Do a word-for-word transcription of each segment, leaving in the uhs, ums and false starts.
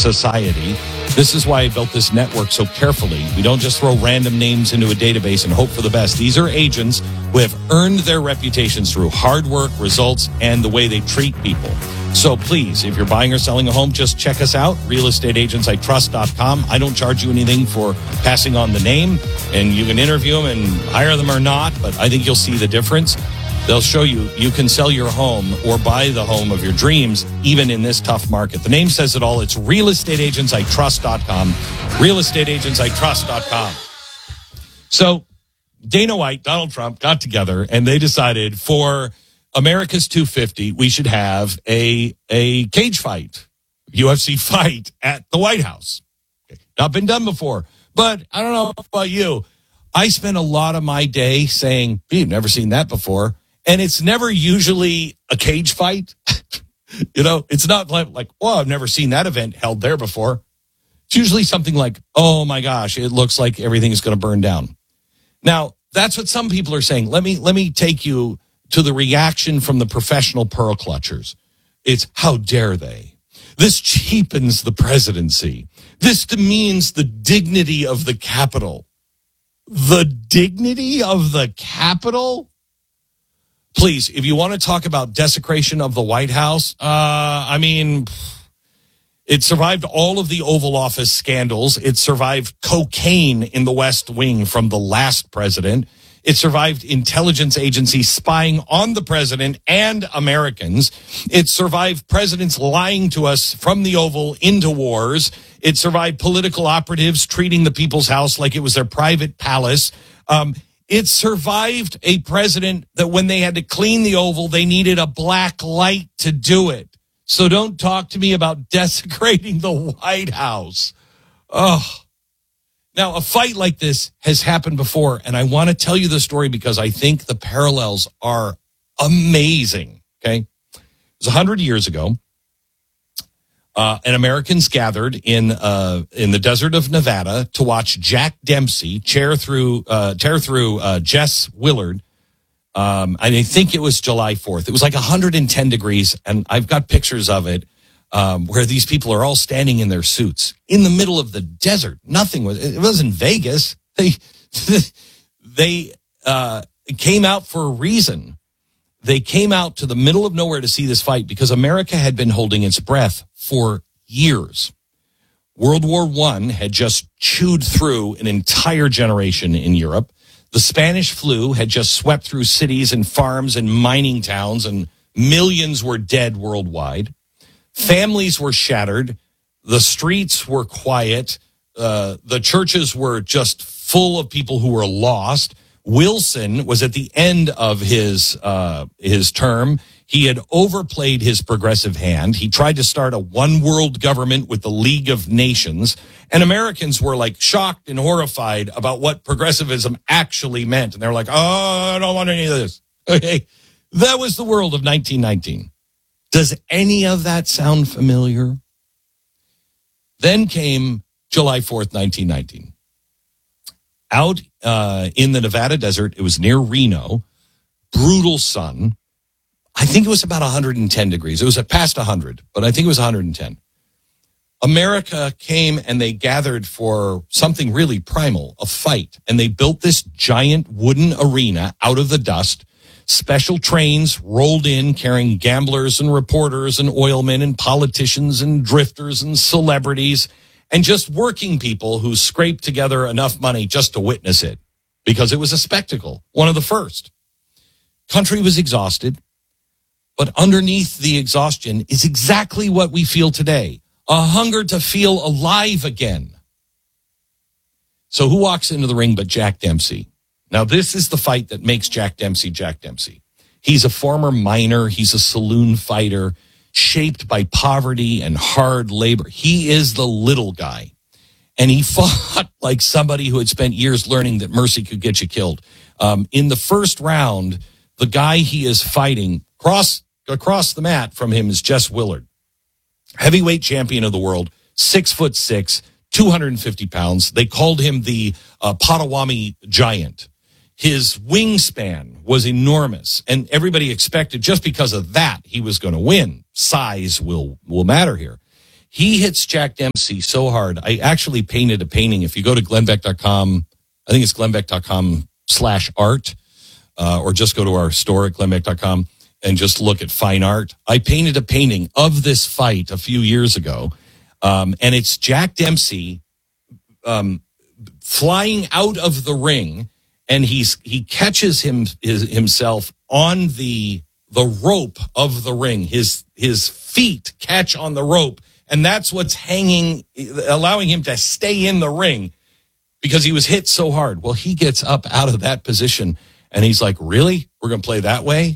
society. This is why I built this network so carefully. We don't just throw random names into a database and hope for the best. These are agents who have earned their reputations through hard work, results, and the way they treat people. So please, if you're buying or selling a home, just check us out, real estate agents I trust dot com. I don't charge you anything for passing on the name, and you can interview them and hire them or not, but I think you'll see the difference. They'll show you you can sell your home or buy the home of your dreams, even in this tough market. The name says it all. It's real estate agents I trust dot com, real estate agents I trust dot com. So Dana White, Donald Trump got together, and they decided for America's two fifty, we should have a a cage fight, U F C fight at the White House. Not been done before, but I don't know about you. I spend a lot of my day saying, "You've never seen that before," and it's never usually a cage fight. You know, it's not like, like, "Well, I've never seen that event held there before." It's usually something like, "Oh my gosh, it looks like everything is going to burn down." Now, that's what some people are saying. Let me let me take you to the reaction from the professional pearl clutchers. It's, how dare they? This cheapens the presidency. This demeans the dignity of the Capitol. The dignity of the Capitol? Please, if you want to talk about desecration of the White House, uh, I mean, it survived all of the Oval Office scandals. It survived cocaine in the West Wing from the last president. It survived intelligence agencies spying on the president and Americans. It survived presidents lying to us from the Oval into wars. It survived political operatives treating the people's house like it was their private palace. Um, it survived a president that when they had to clean the Oval, they needed a black light to do it. So don't talk to me about desecrating the White House. Oh. Now, a fight like this has happened before, and I want to tell you the story because I think the parallels are amazing, okay? It was one hundred years ago, uh, and Americans gathered in uh, in the desert of Nevada to watch Jack Dempsey tear through, uh, tear through uh, Jess Willard. Um, I think it was July fourth. It was like one hundred ten degrees, and I've got pictures of it. Um, where these people are all standing in their suits in the middle of the desert. Nothing was, it wasn't Vegas. They, they, uh, came out for a reason. They came out to the middle of nowhere to see this fight because America had been holding its breath for years. World War One had just chewed through an entire generation in Europe. The Spanish flu had just swept through cities and farms and mining towns, and millions were dead worldwide. Families were shattered. The streets were quiet. Uh, the churches were just full of people who were lost. Wilson was at the end of his uh, his term. He had overplayed his progressive hand. He tried to start a one world government with the League of Nations. And Americans were like shocked and horrified about what progressivism actually meant. And they're like, oh, I don't want any of this. Okay. That was the world of nineteen nineteen. Does any of that sound familiar? Then came July fourth, nineteen nineteen. Out uh, in the Nevada desert, it was near Reno, brutal sun. I think it was about one hundred ten degrees. It was at past one hundred, but I think it was one hundred ten. America came and they gathered for something really primal, a fight. And they built this giant wooden arena out of the dust. Special trains rolled in carrying gamblers and reporters and oilmen and politicians and drifters and celebrities and just working people who scraped together enough money just to witness it because it was a spectacle, one of the first. Country was exhausted, but underneath the exhaustion is exactly what we feel today, a hunger to feel alive again. So who walks into the ring but Jack Dempsey? Now, this is the fight that makes Jack Dempsey Jack Dempsey. He's a former miner. He's a saloon fighter shaped by poverty and hard labor. He is the little guy. And he fought like somebody who had spent years learning that mercy could get you killed. Um, in the first round, the guy he is fighting across, across the mat from him is Jess Willard, heavyweight champion of the world, six foot six, two hundred fifty pounds. They called him the uh, Potawatomi Giant. His wingspan was enormous, and everybody expected just because of that he was going to win. Size will will matter here. He hits Jack Dempsey so hard. I actually painted a painting. If you go to glenn beck dot com, I think it's glenn beck dot com slash art, uh, or just go to our store at glenn beck dot com and just look at fine art. I painted a painting of this fight a few years ago, um, and it's Jack Dempsey um, flying out of the ring, and he's he catches him his, himself on the the rope of the ring. His his feet catch on the rope. And that's what's hanging, allowing him to stay in the ring because he was hit so hard. Well, he gets up out of that position and he's like, really? We're going to play that way?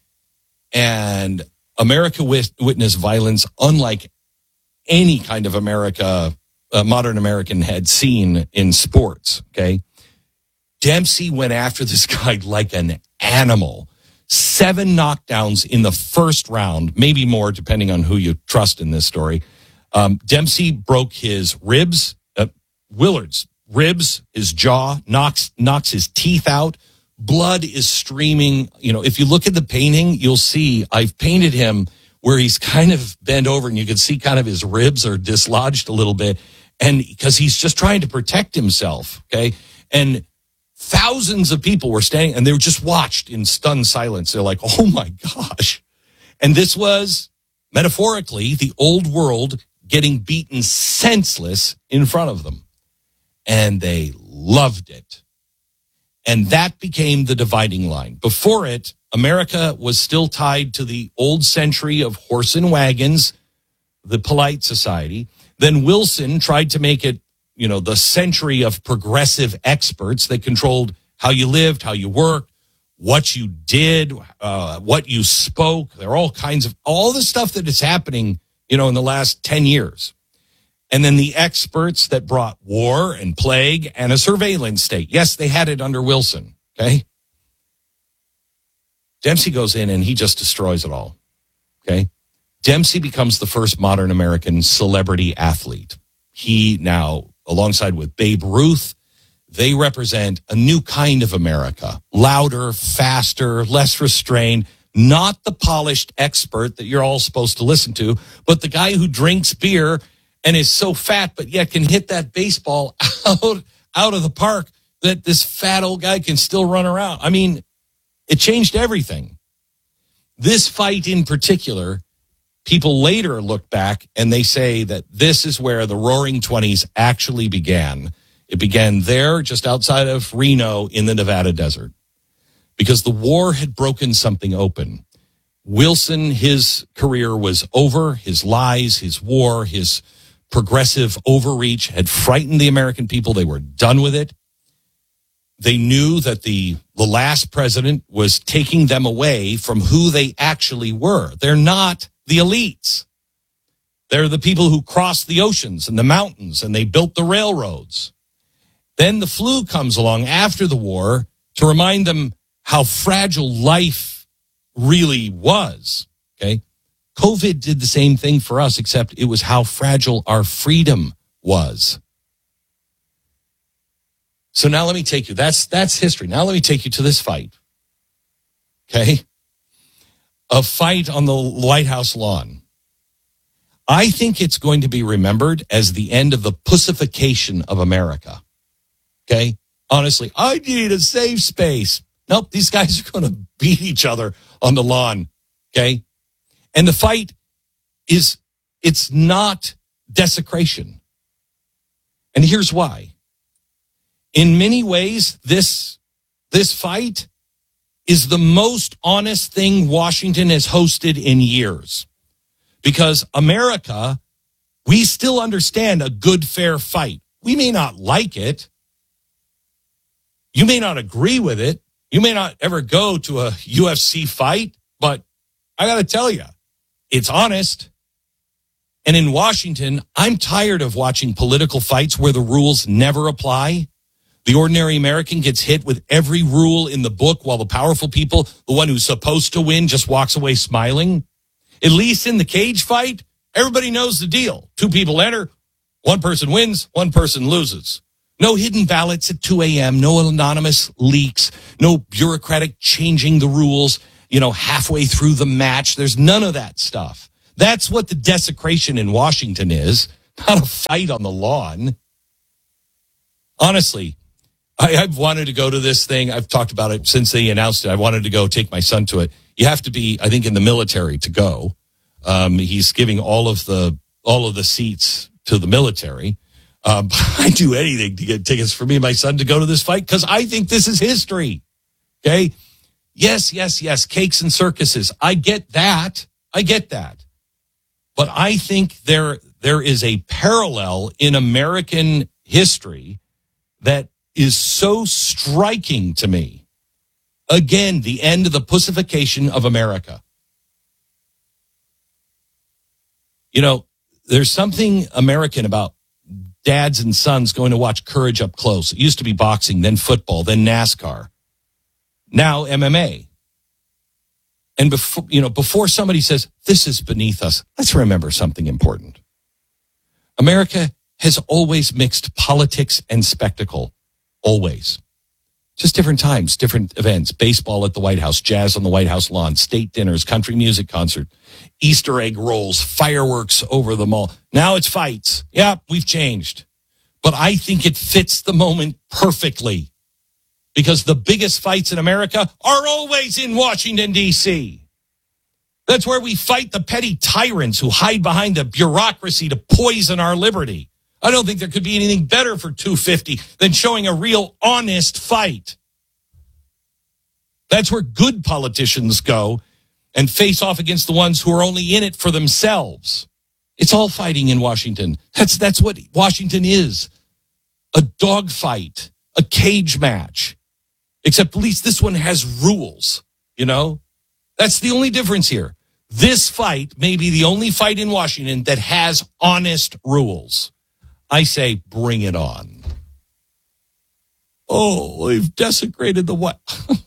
And America witnessed violence unlike any kind of America, uh, modern American had seen in sports, okay? Dempsey went after this guy like an animal. Seven knockdowns in the first round, maybe more depending on who you trust in this story. Um, Dempsey broke his ribs, uh, Willard's ribs, his jaw, knocks knocks his teeth out. Blood is streaming. You know, if you look at the painting, you'll see I've painted him where he's kind of bent over and you can see kind of his ribs are dislodged a little bit. And because he's just trying to protect himself, okay? And thousands of people were standing and they were just watched in stunned silence. They're like, oh my gosh. And this was metaphorically the old world getting beaten senseless in front of them. And they loved it. And that became the dividing line. Before it, America was still tied to the old century of horse and wagons, the polite society. Then Wilson tried to make it, you know, the century of progressive experts that controlled how you lived, how you worked, what you did, uh, what you spoke. There are all kinds of, all the stuff that is happening, you know, in the last ten years. And then the experts that brought war and plague and a surveillance state. Yes, they had it under Wilson, okay? Dempsey goes in and he just destroys it all, okay? Dempsey becomes the first modern American celebrity athlete. He now, alongside with Babe Ruth, they represent a new kind of America. Louder, faster, less restrained. Not the polished expert that you're all supposed to listen to, but the guy who drinks beer and is so fat, but yet can hit that baseball out, out of the park that this fat old guy can still run around. I mean, it changed everything. This fight in particular, people later look back and they say that this is where the Roaring Twenties actually began. It began there, just outside of Reno in the Nevada desert, because the war had broken something open. Wilson, his career was over. His lies, his war, his progressive overreach had frightened the American people. They were done with it. They knew that the, the last president was taking them away from who they actually were. They're not the elites. They're the people who crossed the oceans and the mountains and they built the railroads. Then the flu comes along after the war to remind them how fragile life really was, okay? COVID did the same thing for us, except it was how fragile our freedom was. So now let me take you, that's that's history. Now let me take you to this fight, okay? A fight on the White House lawn. I think it's going to be remembered as the end of the pussification of America, okay? Honestly, I need a safe space. Nope, these guys are going to beat each other on the lawn, okay? And the fight is, it's not desecration. And here's why. In many ways, this, this fight is the most honest thing Washington has hosted in years. Because America, we still understand a good, fair fight. We may not like it. You may not agree with it. You may not ever go to a U F C fight, but I got to tell you, it's honest. And in Washington, I'm tired of watching political fights where the rules never apply. The ordinary American gets hit with every rule in the book while the powerful people, the one who's supposed to win, just walks away smiling. At least in the cage fight, everybody knows the deal. Two people enter, one person wins, one person loses. No hidden ballots at two a.m., no anonymous leaks, no bureaucratic changing the rules, you know, halfway through the match. There's none of that stuff. That's what the desecration in Washington is, not a fight on the lawn. Honestly, I, I've wanted to go to this thing. I've talked about it since they announced it. I wanted to go take my son to it. You have to be, I think, in the military to go. Um, he's giving all of the all of the seats to the military. Um, I'd do anything to get tickets for me and my son to go to this fight because I think this is history. Okay? Yes, yes, yes. Cakes and circuses. I get that. I get that. But I think there there is a parallel in American history that is so striking to me. Again, the end of the pussification of America. You know, there's something American about dads and sons going to watch Courage up close. It used to be boxing, then football, then NASCAR. Now M M A. And before, you know, before somebody says, this is beneath us, let's remember something important. America has always mixed politics and spectacle. Always. Just different times, different events. Baseball at the White House, jazz on the White House lawn, state dinners, country music concert, Easter egg rolls, fireworks over the mall. Now it's fights. Yeah, we've changed. But I think it fits the moment perfectly because the biggest fights in America are always in Washington, D C That's where we fight the petty tyrants who hide behind the bureaucracy to poison our liberty. I don't think there could be anything better for two fifty than showing a real honest fight. That's where good politicians go and face off against the ones who are only in it for themselves. It's all fighting in Washington. That's that's what Washington is. A dogfight, a cage match. Except at least this one has rules, you know? That's the only difference here. This fight may be the only fight in Washington that has honest rules. I say, bring it on. Oh, they've desecrated the what?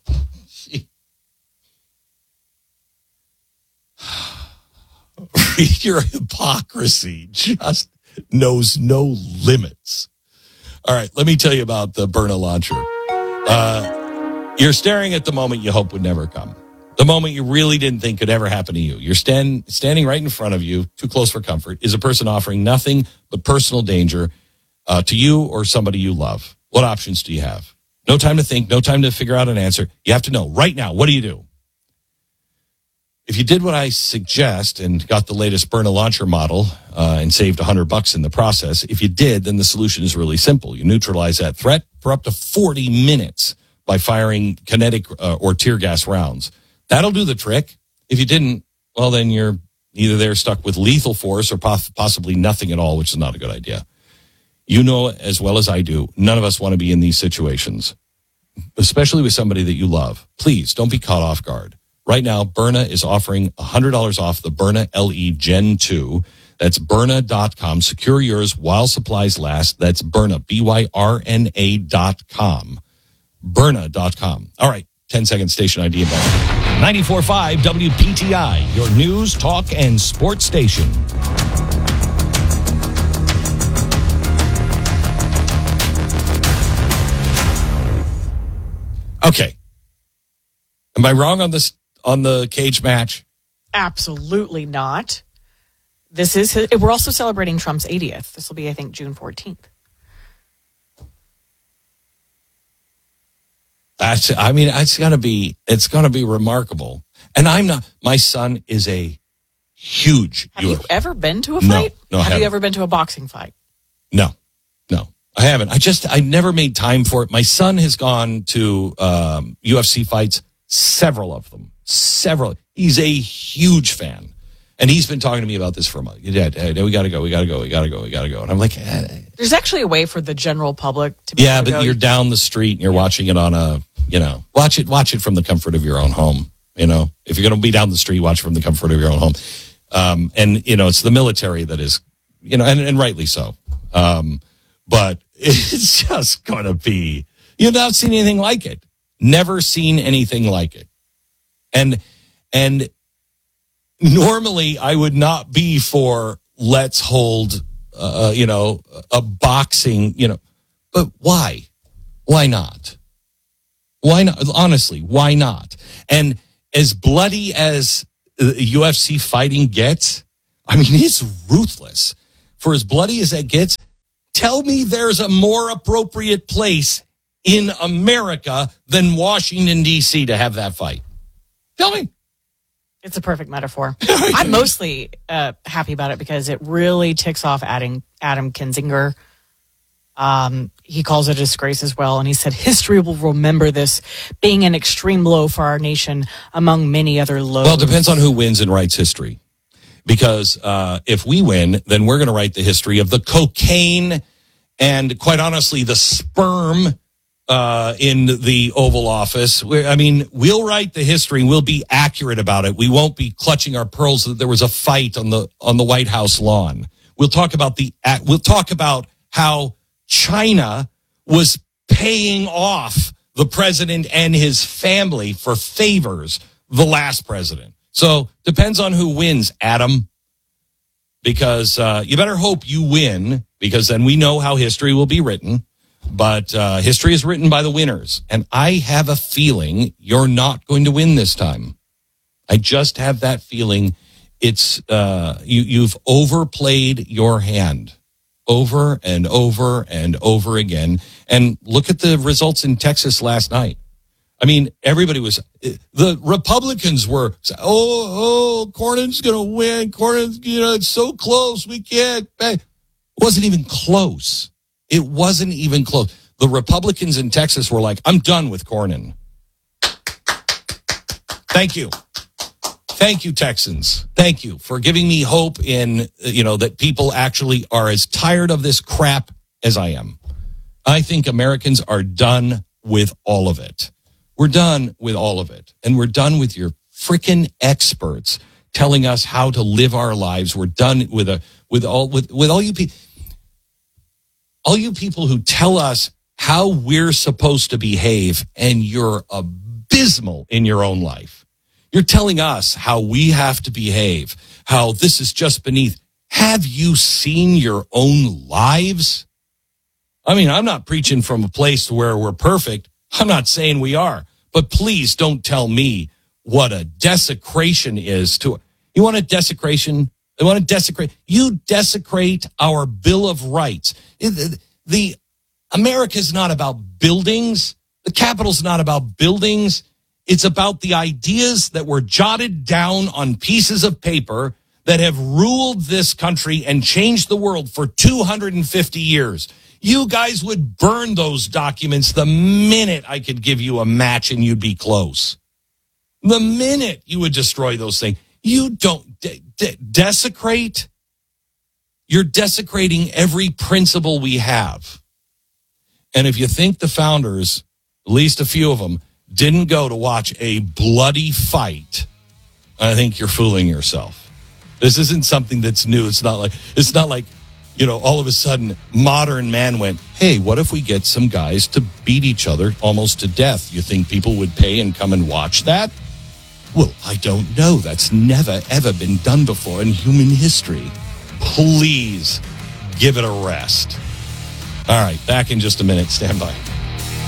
Your hypocrisy just knows no limits. All right, let me tell you about the Byrna launcher. Uh, you're staring at the moment you hope would never come. The moment you really didn't think could ever happen to you. You're stand, standing right in front of you, too close for comfort, is a person offering nothing but personal danger uh, to you or somebody you love. What options do you have? No time to think, no time to figure out an answer. You have to know right now, what do you do? If you did what I suggest and got the latest Byrna launcher model uh, and saved one hundred bucks in the process, if you did, then the solution is really simple. You neutralize that threat for up to forty minutes by firing kinetic uh, or tear gas rounds. That'll do the trick. If you didn't, well, then you're either there stuck with lethal force or possibly nothing at all, which is not a good idea. You know as well as I do, none of us want to be in these situations, especially with somebody that you love. Please don't be caught off guard. Right now, Byrna is offering one hundred dollars off the Byrna L E Gen two. That's Byrna dot com. Secure yours while supplies last. That's Byrna, B Y R N A dot com. Byrna dot com. All right, ten second station I D back. ninety-four point five W P T I, your news, talk, and sports station. Okay. Am I wrong on this? On the cage match? Absolutely not. This is his, we're also celebrating Trump's eightieth. This will be, I think, June fourteenth. That's, I mean, it's gonna be, it's gonna be remarkable. And I'm not. My son is a huge. Have U F C. you ever been to a fight? No, no. Have I you ever been to a boxing fight? No, no, I haven't. I just, I never made time for it. My son has gone to um, U F C fights, several of them. Several. He's a huge fan. And he's been talking to me about this for a month. Dad, Dad, we got to go, we got to go, we got to go, we got to go. And I'm like, eh. There's actually a way for the general public to be yeah, able to but go. you're down the street and you're yeah. watching it on a, you know, watch it, watch it from the comfort of your own home. You know, if you're going to be down the street, watch it from the comfort of your own home. Um, and, you know, it's the military that is, you know, and, and rightly so. Um, but it's just going to be, you've not seen anything like it. Never seen anything like it. And, and normally I would not be for let's hold, uh, you know, a boxing, you know, but why? Why not? Why not? Honestly, why not? And as bloody as U F C fighting gets, I mean, it's ruthless. For as bloody as it gets, tell me there's a more appropriate place in America than Washington, D C to have that fight. Tell me. It's a perfect metaphor. I'm mostly uh, happy about it because it really ticks off Adam, Adam Kinzinger. Um, he calls it a disgrace as well. And he said, history will remember this being an extreme low for our nation among many other lows. Well, it depends on who wins and writes history. Because uh, if we win, then we're going to write the history of the cocaine and, quite honestly, the sperm uh, in the Oval Office. We're, I mean, we'll write the history. We'll be accurate about it. We won't be clutching our pearls that there was a fight on the on the White House lawn. We'll talk about the. We'll talk about how China was paying off the president and his family for favors, the last president. So depends on who wins, Adam, because uh, you better hope you win, because then we know how history will be written. But uh, history is written by the winners. And I have a feeling you're not going to win this time. I just have that feeling. It's uh, you, you've overplayed your hand over and over and over again. And look at the results in Texas last night. I mean, everybody was, the Republicans were, oh, oh, Cornyn's going to win. Cornyn's, you know, it's so close. We can't. It wasn't even close. It wasn't even close. The Republicans in Texas were like, I'm done with Cornyn. Thank you. Thank you, Texans. Thank you for giving me hope in, you know, that people actually are as tired of this crap as I am. I think Americans are done with all of it. We're done with all of it. And we're done with your freaking experts telling us how to live our lives. We're done with a with all with, with all you people all you people who tell us how we're supposed to behave, and you're abysmal in your own life. You're telling us how we have to behave, how this is just beneath. Have you seen your own lives? I mean, I'm not preaching from a place where we're perfect. I'm not saying we are. But please don't tell me what a desecration is to. You want a desecration? You want to desecrate? You desecrate our Bill of Rights. The, the America's not about buildings. The Capitol's not about buildings. It's about the ideas that were jotted down on pieces of paper that have ruled this country and changed the world for two hundred fifty years. You guys would burn those documents the minute I could give you a match and you'd be close. The minute you would destroy those things. You don't de- de- desecrate. You're desecrating every principle we have. And if you think the founders, at least a few of them, didn't go to watch a bloody fight, I think you're fooling yourself. This isn't something that's new. It's not like, it's not like, you know, all of a sudden, modern man went, hey, what if we get some guys to beat each other almost to death? You think people would pay and come and watch that? Well, I don't know. That's never, ever been done before in human history. Please give it a rest. All right, back in just a minute. Stand by.